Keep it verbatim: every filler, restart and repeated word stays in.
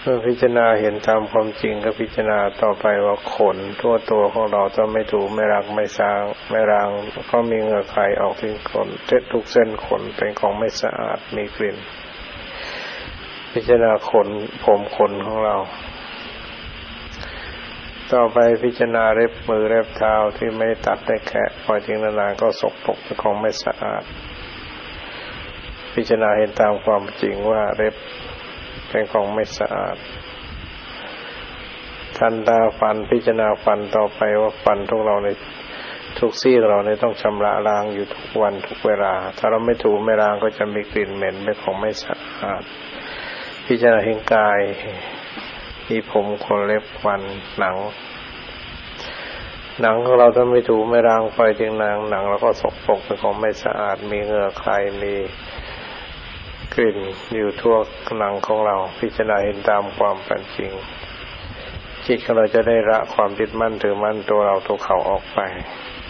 เมื่อพิจารณาเห็นตามความจริงก็พิจารณาต่อไปว่าขนทั่วตัวของเราจะไม่ถูไม่รักไม่สางไม่รางก็มีเหงื่อไขออกที่ขนทุกเส้นขนเป็นของไม่สะอาดมีกลิ่นพิจารณาขนผมขนของเราต่อไปพิจารณาเล็บมือเล็บเท้าที่ไม่ได้ตัดได้แคะพอทิ้งนานๆก็สกปรกเป็นของไม่สะอาดพิจารณาเห็นตามความจริงว่าเล็บเป็นของไม่สะอาดทันตาฟันพิจารณาฟันต่อไปว่าฟันทุกเราในทุกซี่เราเนี่ยต้องชำระล้างอยู่ทุกวันทุกเวลาถ้าเราไม่ถูไม่ล้างก็จะมีกลิ่นเหม็นเป็นของไม่สะอาดพิจารณาเห็นกายมีผมขนเล็บฟันหนังหนังของเราถ้าไม่ถูไม่ล้างไปจึงนางหนังเราก็สกปรกเป็นของไม่สะอาดมีเหงื่อใครมีกลิ่นอยู่ทั่วหนังของเราพิจารณาเห็นตามความเป็นจริงจิตของเราจะได้ละความยึดมั่นถือมั่นตัวเราตัวเขาออกไป